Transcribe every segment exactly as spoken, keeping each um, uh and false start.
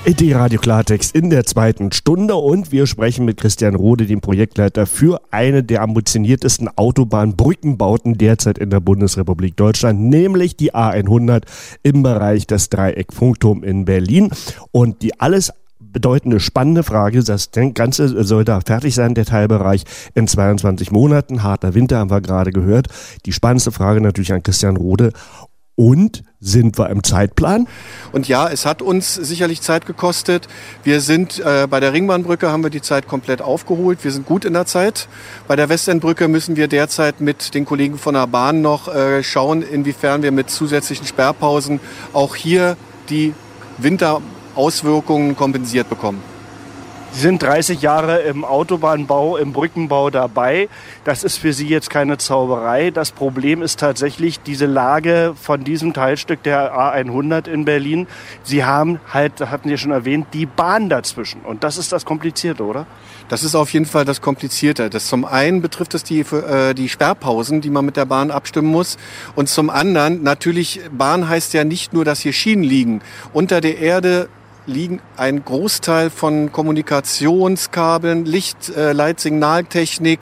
E T-Radio Klartext in der zweiten Stunde und wir sprechen mit Christian Rode, dem Projektleiter für eine der ambitioniertesten Autobahnbrückenbauten derzeit in der Bundesrepublik Deutschland, nämlich die A hundert im Bereich des Dreieck-Funkturm in Berlin. Und die alles bedeutende, spannende Frage, das Ganze soll da fertig sein, der Teilbereich in zweiundzwanzig Monaten, harter Winter haben wir gerade gehört. Die spannendste Frage natürlich an Christian Rode. Und sind wir im Zeitplan? Und ja, es hat uns sicherlich Zeit gekostet. Wir sind äh, bei der Ringbahnbrücke haben wir die Zeit komplett aufgeholt. Wir sind gut in der Zeit. Bei der Westendbrücke müssen wir derzeit mit den Kollegen von der Bahn noch äh, schauen, inwiefern wir mit zusätzlichen Sperrpausen auch hier die Winterauswirkungen kompensiert bekommen. Sie sind dreißig Jahre im Autobahnbau, im Brückenbau dabei. Das ist für Sie jetzt keine Zauberei. Das Problem ist tatsächlich diese Lage von diesem Teilstück der A hundert in Berlin. Sie haben halt, hatten Sie schon erwähnt, die Bahn dazwischen. Und das ist das Komplizierte, oder? Das ist auf jeden Fall das Komplizierte. Das zum einen betrifft es die, äh, die Sperrpausen, die man mit der Bahn abstimmen muss. Und zum anderen, natürlich, Bahn heißt ja nicht nur, dass hier Schienen liegen. Unter der Erde liegen ein Großteil von Kommunikationskabeln, Licht, äh, Leitsignaltechnik,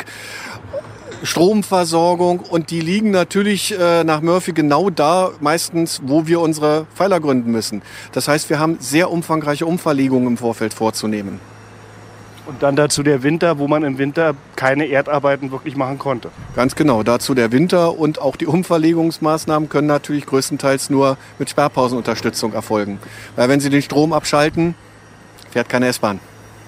Stromversorgung und die liegen natürlich äh, nach Murphy genau da, meistens, wo wir unsere Pfeiler gründen müssen. Das heißt, wir haben sehr umfangreiche Umverlegungen im Vorfeld vorzunehmen. Und dann dazu der Winter, wo man im Winter keine Erdarbeiten wirklich machen konnte. Ganz genau, dazu der Winter und auch die Umverlegungsmaßnahmen können natürlich größtenteils nur mit Sperrpausenunterstützung erfolgen. Weil wenn Sie den Strom abschalten, fährt keine S-Bahn.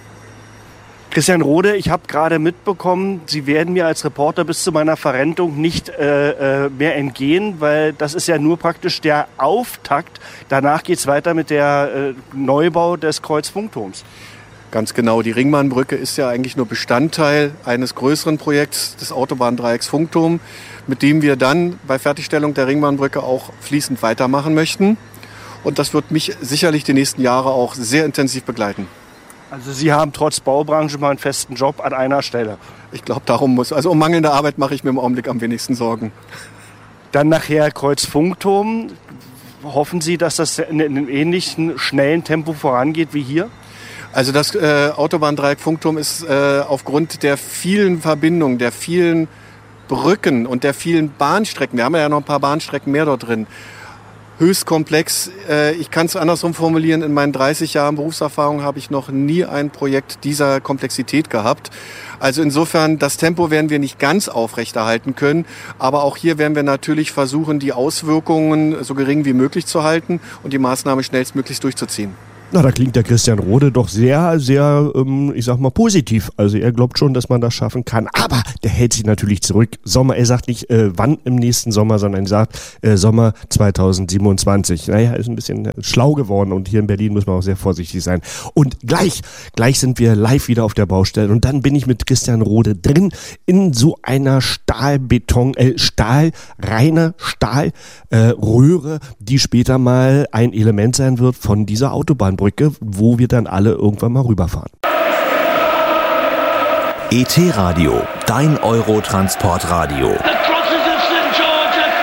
Christian Rode, ich habe gerade mitbekommen, Sie werden mir als Reporter bis zu meiner Verrentung nicht äh, mehr entgehen, weil das ist ja nur praktisch der Auftakt. Danach geht es weiter mit der äh, Neubau des Kreuzfunkturms. Ganz genau, die Ringbahnbrücke ist ja eigentlich nur Bestandteil eines größeren Projekts des Autobahndreiecks Funkturm, mit dem wir dann bei Fertigstellung der Ringbahnbrücke auch fließend weitermachen möchten. Und das wird mich sicherlich die nächsten Jahre auch sehr intensiv begleiten. Also Sie haben trotz Baubranche mal einen festen Job an einer Stelle. Ich glaube, darum muss, also um mangelnde Arbeit mache ich mir im Augenblick am wenigsten Sorgen. Dann nachher Kreuzfunkturm. Hoffen Sie, dass das in einem ähnlichen, schnellen Tempo vorangeht wie hier? Also das äh, Autobahndreieck Funkturm ist äh, aufgrund der vielen Verbindungen, der vielen Brücken und der vielen Bahnstrecken, wir haben ja noch ein paar Bahnstrecken mehr dort drin, höchst komplex. Äh, ich kann es andersrum formulieren, in meinen dreißig Jahren Berufserfahrung habe ich noch nie ein Projekt dieser Komplexität gehabt. Also insofern, das Tempo werden wir nicht ganz aufrechterhalten können, aber auch hier werden wir natürlich versuchen, die Auswirkungen so gering wie möglich zu halten und die Maßnahme schnellstmöglichst durchzuziehen. Na, da klingt der Christian Rode doch sehr, sehr, ähm, ich sag mal, positiv. Also er glaubt schon, dass man das schaffen kann. Aber der hält sich natürlich zurück. Sommer, er sagt nicht, äh, wann im nächsten Sommer, sondern er sagt äh, Sommer zweitausendsiebenundzwanzig. Naja, ist ein bisschen schlau geworden und hier in Berlin muss man auch sehr vorsichtig sein. Und gleich, gleich sind wir live wieder auf der Baustelle und dann bin ich mit Christian Rode drin in so einer Stahlbeton, äh, Stahl, reiner Stahlröhre, äh, die später mal ein Element sein wird von dieser Autobahn. Brücke, wo wir dann alle irgendwann mal rüberfahren. E T-Radio, dein Eurotransportradio.